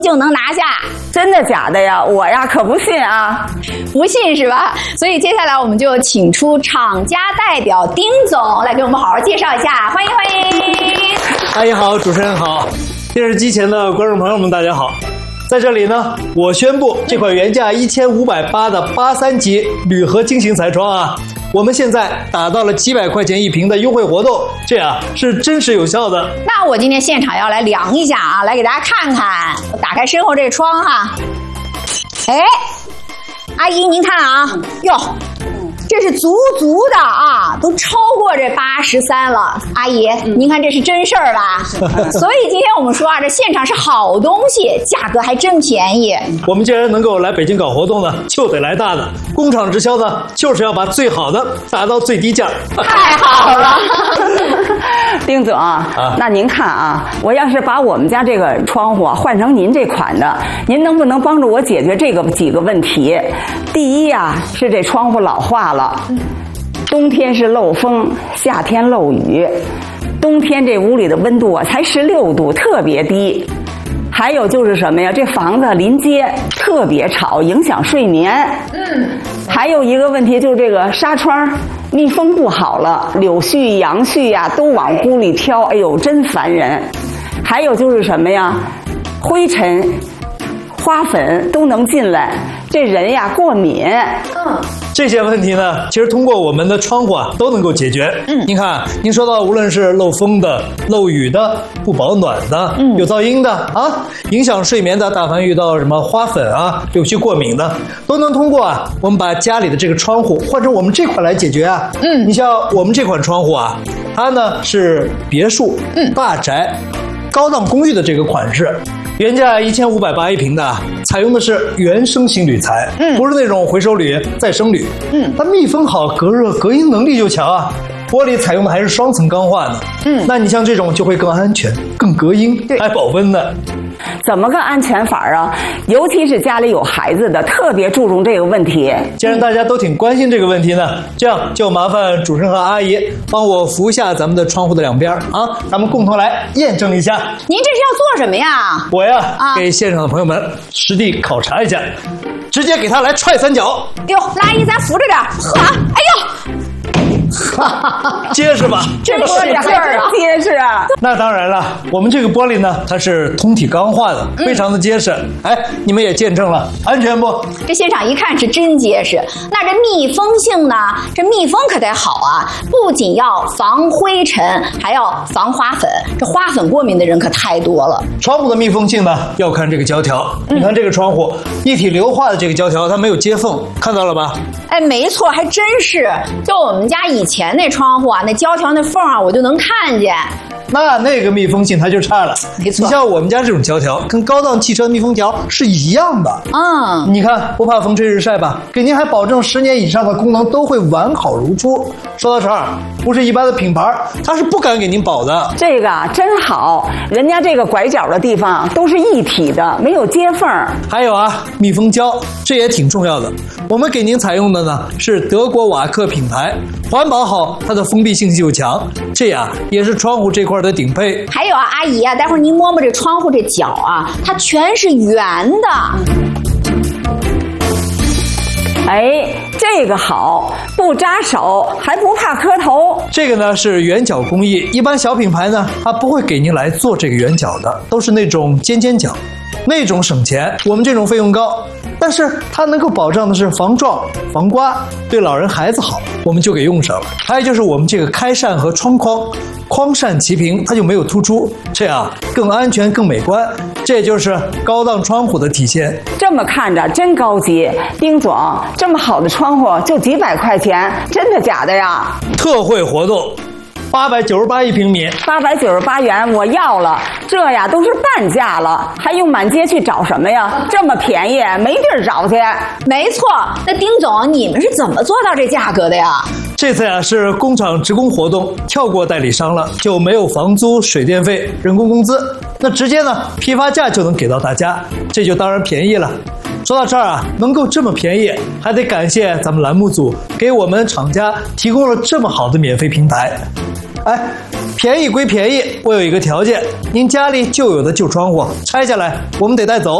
就能拿下。 真的假的呀？我呀可不信啊！ 不信是吧？所以接下来我们就请出厂家代表丁总来给我们好好介绍一下，欢迎欢迎！ 阿姨好，主持人好，电视机前的观众朋友们大家好。在这里呢，我宣布这款原价1580的83级铝合金型彩窗啊，我们现在打到了几百块钱一瓶的优惠活动，这样是真实有效的。 那我今天现场要来量一下啊，来给大家看看。我打开身后这窗哈，哎，阿姨您看啊，哟。这是足的啊，都超过这83了。阿姨，您看这是真事儿吧？所以今天我们说啊，这现场是好东西，价格还真便宜。 我们既然能够来北京搞活动呢，就得来大的。工厂直销呢，就是要把最好的打到最低价。 太好了， 丁总那您看啊，我要是把我们家这个窗户换成您这款的，您能不能帮助我解决这个几个问题？第一啊，是这窗户老化了。冬天是漏风，夏天漏雨，冬天这屋里的温度啊才16度，特别低。还有就是什么呀？这房子临街特别吵，影响睡眠。还有一个问题就是这个纱窗密封不好了，柳絮、杨絮呀都往屋里飘，哎呦，真烦人。还有就是什么呀？灰尘、花粉都能进来，这人呀过敏。 这些问题呢，其实通过我们的窗户都能够解决。您看，您说到无论是漏风的、漏雨的、不保暖的、有噪音的啊，影响睡眠的，但凡遇到什么花粉啊、柳絮过敏的，都能通过我们把家里的这个窗户换成我们这款来解决啊。你像我们这款窗户啊，它呢是别墅、大宅、高档公寓的这个款式。原价1580一瓶的，采用的是原生型铝材，不是那种回收铝、再生铝。它密封好，隔热隔音能力就强啊。玻璃采用的还是双层钢化的，那你像这种就会更安全、更隔音，还保温的。 怎么个安全法啊？尤其是家里有孩子的，特别注重这个问题。 既然大家都挺关心这个问题呢，这样就麻烦主持人和阿姨帮我扶一下咱们的窗户的两边啊，咱们共同来验证一下。 您这是要做什么呀？ 我呀，给现场的朋友们实地考察一下，直接给他来踹3脚。 哟，阿姨咱扶着点，呵，哎呦。 结实吧？ 这么使劲儿啊！ 结实啊！ 那当然了，我们这个玻璃呢，它是通体钢化的，非常的结实。哎，你们也见证了，安全不？ 这现场一看是真结实。那这密封性呢？这密封可得好啊！不仅要防灰尘，还要防花粉。这花粉过敏的人可太多了。 窗户的密封性呢，要看这个胶条。你看这个窗户，一体硫化的这个胶条，它没有接缝，看到了吧？ 哎，没错，还真是。就我们家以前那窗户啊，那胶条那缝啊，我就能看见。 那个密封性它就差了， 没错。 你像我们家这种胶条，跟高档汽车密封条是一样的。你看不怕风吹日晒吧？给您还保证10年以上的功能都会完好如初。说到这儿，不是一般的品牌，它是不敢给您保的。 这个真好，人家这个拐角的地方都是一体的，没有接缝。 还有密封胶，这也挺重要的。我们给您采用的呢是德国瓦克品牌，环保好，它的封闭性又强，这样也是窗户这块的顶配。 还有阿姨待会儿您摸摸这窗户这角啊，它全是圆的。 哎，这个好，不扎手，还不怕磕头。 这个呢是圆角工艺，一般小品牌呢它不会给您来做这个圆角的，都是那种尖角，那种省钱，我们这种费用高。但是它能够保障的是防撞、防刮，对老人孩子好，我们就给用上了。还有就是我们这个开扇和窗框，框扇齐平，它就没有突出，这样更安全、更美观。这就是高档窗户的体现。 这么看着真高级，丁总，这么好的窗户就几百块钱，真的假的呀？ 特惠活动。898一平米 ，898元我要了，这呀都是半价了，还用满街去找什么呀？这么便宜，没地儿找去。 没错，那丁总，你们是怎么做到这价格的呀？ 这次是工厂职工活动，跳过代理商了，就没有房租、水电费、人工工资，那直接呢批发价就能给到大家，这就当然便宜了。说到这儿能够这么便宜，还得感谢咱们栏目组给我们厂家提供了这么好的免费平台。 哎，便宜归便宜，我有一个条件，您家里就有的旧窗户拆下来，我们得带走。